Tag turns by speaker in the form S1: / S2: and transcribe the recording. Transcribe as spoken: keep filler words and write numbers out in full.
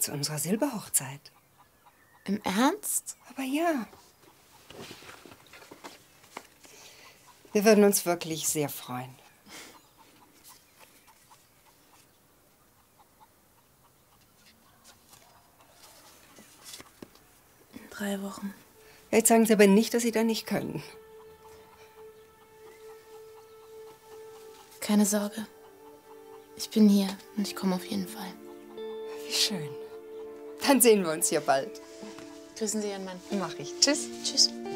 S1: zu unserer Silberhochzeit.
S2: Im Ernst?
S1: Aber ja. Wir würden uns wirklich sehr freuen.
S2: In drei Wochen.
S1: Jetzt sagen Sie aber nicht, dass Sie da nicht können.
S2: Keine Sorge. Ich bin hier und ich komme auf jeden Fall.
S1: Wie schön. Dann sehen wir uns hier bald.
S2: Grüßen Sie Ihren Mann.
S1: Mach ich. Tschüss.
S2: Tschüss.